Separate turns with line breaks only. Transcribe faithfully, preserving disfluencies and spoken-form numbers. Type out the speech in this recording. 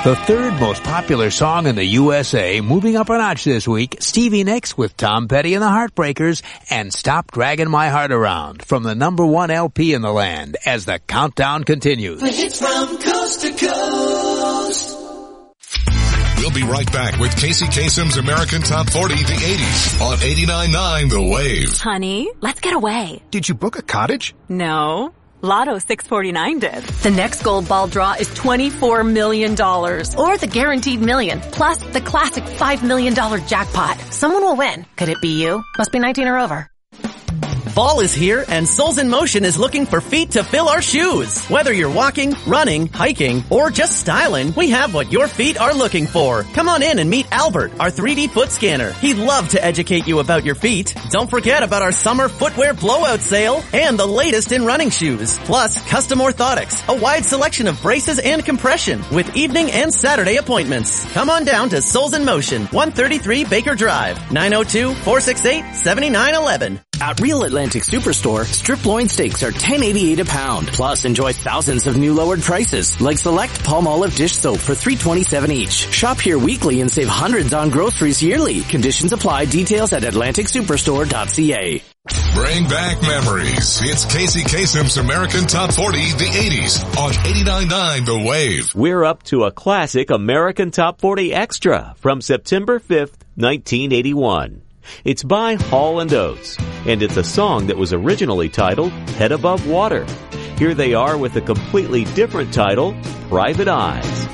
The third most popular song in the U S A, moving up a notch this week, Stevie Nicks with Tom Petty and the Heartbreakers, and Stop Dragging My Heart Around from the number one L P in the land as the countdown continues.
The hits from coast to coast.
We'll be right back with Casey Kasem's American Top forty, the eighties, on eighty-nine point nine The Wave.
Honey, let's get away.
Did you book a cottage?
No. Lotto six forty-nine did.
The next gold ball draw is twenty-four million dollars. Or the guaranteed million, plus the classic five million dollars jackpot. Someone will win. Could it be you? Must be nineteen or over.
Fall is here, and Souls in Motion is looking for feet to fill our shoes. Whether you're walking, running, hiking, or just styling, we have what your feet are looking for. Come on in and meet Albert, our three D foot scanner. He'd love to educate you about your feet. Don't forget about our summer footwear blowout sale and the latest in running shoes. Plus, custom orthotics, a wide selection of braces and compression with evening and Saturday appointments. Come on down to Souls in Motion, one thirty-three Baker Drive, nine oh two, four six eight, seven nine one one.
At Real Atlantic Superstore, strip loin steaks are ten eighty-eight a pound. Plus, enjoy thousands of new lowered prices, like select Palmolive dish soap for three twenty-seven each. Shop here weekly and save hundreds on groceries yearly. Conditions apply. Details at atlantic superstore dot c a.
Bring back memories. It's Casey Kasem's American Top forty, the eighties, on eighty-nine point nine The Wave.
We're up to a classic American Top forty Extra from September fifth, nineteen eighty-one. It's by Hall and Oates, and it's a song that was originally titled Head Above Water. Here they are with a completely different title, Private Eyes.